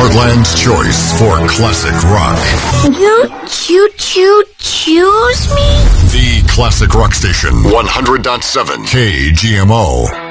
Heartland's choice for classic rock. Don't you choose me? The Classic Rock Station, 100.7 KGMO.